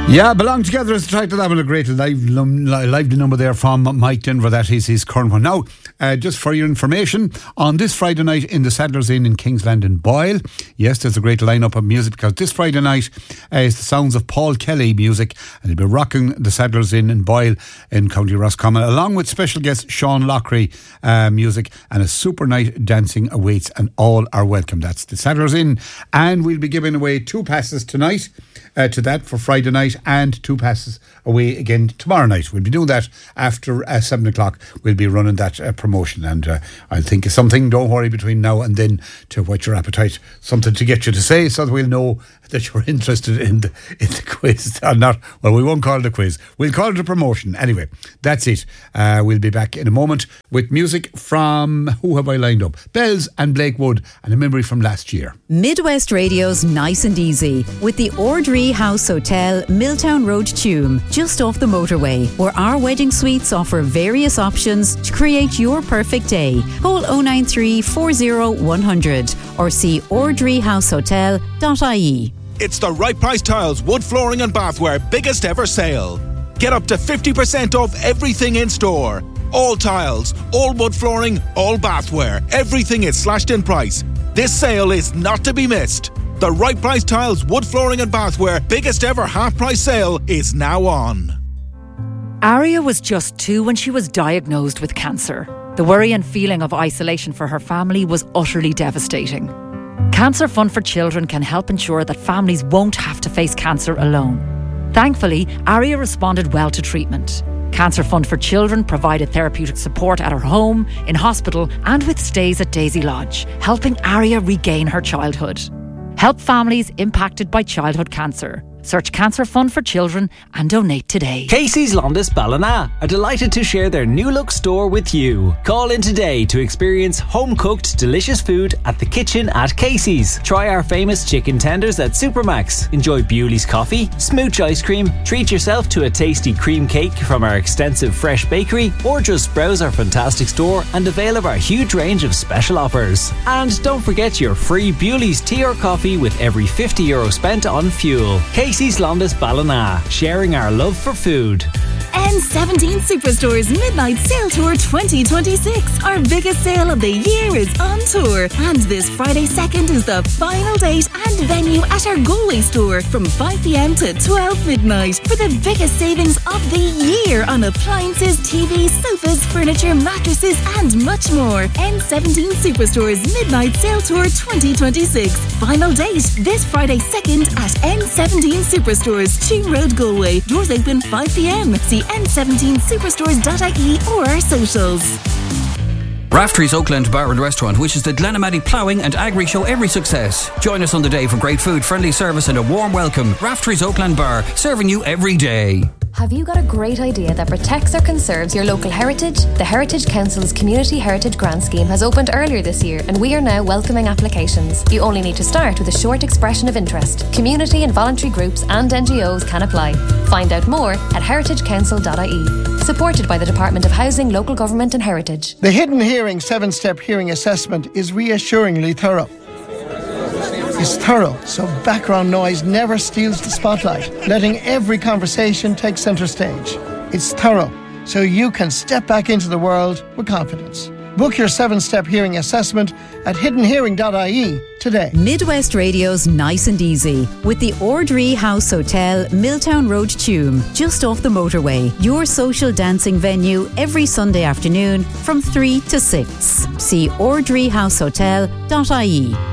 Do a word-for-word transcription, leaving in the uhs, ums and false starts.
Yeah, Belong Together is the title. That was a great live, lively number there from Mike Denver. That is his current one. Now, uh, just for your information, on this Friday night in the Sadler's Inn in Kingsland in Boyle, yes, there's a great lineup of music, because this Friday night uh, is the sounds of Paul Kelly music, and he'll be rocking the Sadler's Inn in Boyle in County Roscommon, along with special guest Sean Lockery uh, music, and a super night dancing awaits, and all are welcome. That's the Sadler's Inn, and we'll be giving away two passes tonight uh, to that for Friday night, and two passes away again tomorrow night. We'll be doing that after uh, seven o'clock. We'll be running that uh, promotion, and uh, I'll think of something, don't worry, between now and then to whet your appetite, something to get you to say, so that we'll know that you're interested in the, in the quiz or not. Well, we won't call it a quiz, we'll call it a promotion. Anyway, that's it. Uh, we'll be back in a moment with music from, who have I lined up? Bells and Blake Wood, and a memory from last year. Midwest Radio's Nice and Easy with the Ordree House Hotel, Milltown Road, Tuam, just off the motorway, where our wedding suites offer various options to create your perfect day. Call oh nine three, four oh, one hundred or see ordree house hotel dot I E. It's the Right Price Tiles Wood Flooring and Bathware biggest ever sale. Get up to fifty percent off everything in store. All tiles, all wood flooring, all bathware. Everything is slashed in price. This sale is not to be missed. The Right Price Tiles Wood Flooring and Bathware biggest ever half price sale is now on. Aria was just two when she was diagnosed with cancer. The worry and feeling of isolation for her family was utterly devastating. Cancer Fund for Children can help ensure that families won't have to face cancer alone. Thankfully, Aria responded well to treatment. Cancer Fund for Children provided therapeutic support at her home, in hospital, and with stays at Daisy Lodge, helping Aria regain her childhood. Help families impacted by childhood cancer. Search Cancer Fund for Children and donate today. Casey's Londis Ballina are delighted to share their new look store with you. Call in today to experience home-cooked delicious food at the kitchen at Casey's. Try our famous chicken tenders at Supermax. Enjoy Bewley's coffee, smooch ice cream, treat yourself to a tasty cream cake from our extensive fresh bakery, or just browse our fantastic store and avail of our huge range of special offers. And don't forget your free Bewley's tea or coffee with every fifty euro spent on fuel. Casey's Londis Ballina, sharing our love for food. N seventeen Superstore's Midnight Sale Tour twenty twenty-six. Our biggest sale of the year is on tour, and this Friday second is the final date and venue at our Galway store from five p.m. to twelve midnight for the biggest savings of the year on appliances, T Vs, sofas, furniture, mattresses, and much more. N seventeen Superstore's Midnight Sale Tour twenty twenty-six. Final date this Friday second at N seventeen Superstores, Tuam Road, Galway. Doors open five p.m. See N seventeen superstores dot I E or our socials. Raftery's Oakland Bar and Restaurant wishes the Glenamaddy Ploughing and Agri Show every success. Join us on the day for great food, friendly service and a warm welcome. Raftery's Oakland Bar, serving you every day. Have you got a great idea that protects or conserves your local heritage? The Heritage Council's Community Heritage Grant Scheme has opened earlier this year, and we are now welcoming applications. You only need to start with a short expression of interest. Community and voluntary groups and N G Os can apply. Find out more at heritage council dot I E. Supported by the Department of Housing, Local Government and Heritage. The Hidden Hearing seven-step hearing assessment is reassuringly thorough. It's thorough, so background noise never steals the spotlight, letting every conversation take centre stage. It's thorough, so you can step back into the world with confidence. Book your seven-step hearing assessment at hidden hearing dot I E today. Midwest Radio's Nice and Easy with the Ordree House Hotel, Milltown Road, Tuam, just off the motorway. Your social dancing venue every Sunday afternoon from three to six. See ordree house hotel dot I E.